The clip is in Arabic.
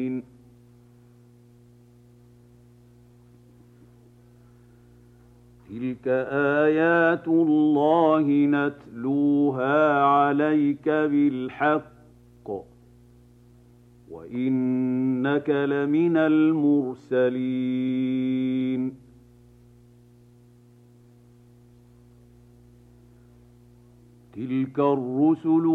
تلك آيات الله نتلوها عليك بالحق وإنك لمن المرسلين. تلك الرسل